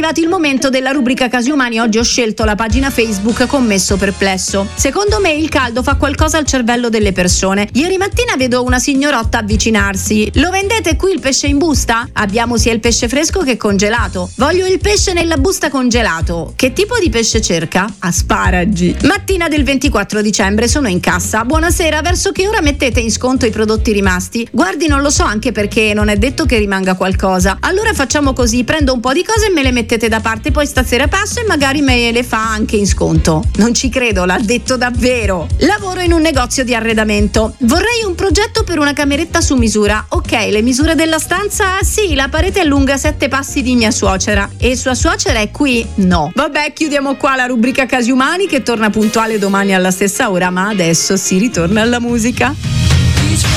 arrivato il momento della rubrica Casi Umani. Oggi ho scelto la pagina Facebook Commesso Perplesso. Secondo me il caldo fa qualcosa al cervello delle persone. Ieri mattina vedo una signorotta avvicinarsi. Lo vendete qui il pesce in busta? Abbiamo sia il pesce fresco che congelato. Voglio il pesce nella busta congelato. Che tipo di pesce cerca? Asparagi. Mattina del 24 dicembre, sono in cassa. Buonasera, verso che ora mettete in sconto i prodotti rimasti? Guardi, non lo so, anche perché non è detto che rimanga qualcosa. Allora facciamo così, prendo un po' di cose e me le mettete da parte, poi stasera passo e magari me le fa anche in sconto. Non ci credo, l'ha detto davvero. Lavoro in un negozio di arredamento. Vorrei un progetto per una cameretta su misura. Ok, le misure della stanza? Sì, la parete è lunga 7 passi di mia suocera. E sua suocera è qui? No. Vabbè, chiudiamo qua la rubrica Casi Umani, che torna puntuale domani alla stessa ora, ma adesso si ritorna alla musica.